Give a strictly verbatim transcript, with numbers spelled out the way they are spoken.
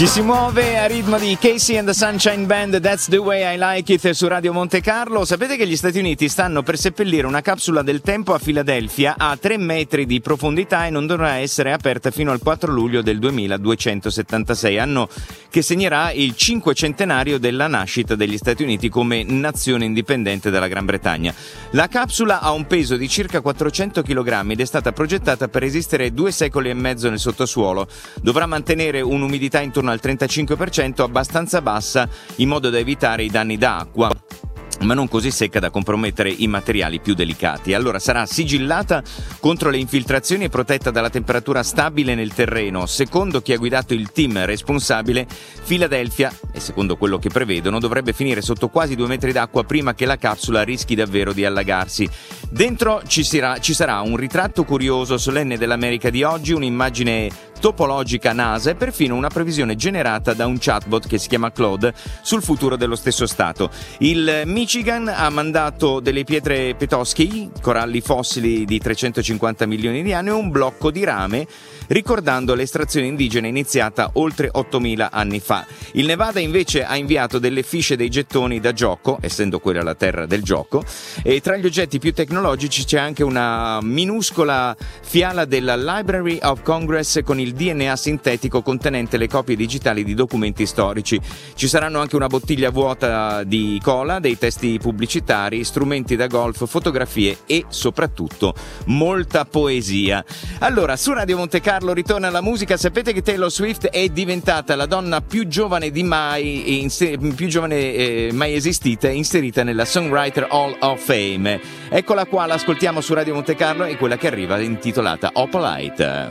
Ci si muove a ritmo di Casey and the Sunshine Band, That's the Way I Like It, su Radio Monte Carlo. Sapete che gli Stati Uniti stanno per seppellire una capsula del tempo a Filadelfia a tre metri di profondità e non dovrà essere aperta fino al quattro luglio del duemiladuecentosettantasei, anno che segnerà il cinquecentenario della nascita degli Stati Uniti come nazione indipendente dalla Gran Bretagna. La capsula ha un peso di circa quattrocento chilogrammi ed è stata progettata per resistere due secoli e mezzo nel sottosuolo. Dovrà mantenere un'umidità intorno al trentacinque per cento, abbastanza bassa in modo da evitare i danni d'acqua, ma non così secca da compromettere i materiali più delicati. Allora sarà sigillata contro le infiltrazioni e protetta dalla temperatura stabile nel terreno. Secondo chi ha guidato il team responsabile, Filadelfia, e secondo quello che prevedono, dovrebbe finire sotto quasi due metri d'acqua prima che la capsula rischi davvero di allagarsi. Dentro ci sarà, ci sarà un ritratto curioso solenne dell'America di oggi, un'immagine topologica NASA e perfino una previsione generata da un chatbot che si chiama Claude sul futuro dello stesso stato. Il Michigan ha mandato delle pietre Petoskey, coralli fossili di trecentocinquanta milioni di anni, e un blocco di rame ricordando l'estrazione indigena iniziata oltre ottomila anni fa. Il Nevada invece ha inviato delle fisce dei gettoni da gioco, essendo quella la terra del gioco, e tra gli oggetti più tecnologici c'è anche una minuscola fiala della Library of Congress con il D N A sintetico contenente le copie digitali di documenti storici. Ci saranno anche una bottiglia vuota di cola, dei testi pubblicitari, strumenti da golf, fotografie e soprattutto molta poesia. Allora, su Radio Monte Carlo ritorna la musica. Sapete che Taylor Swift è diventata la donna più giovane di mai, inser- più giovane eh, mai esistita, inserita nella Songwriter Hall of Fame. Eccola qua, l'ascoltiamo su Radio Monte Carlo, e quella che arriva è intitolata Opalite.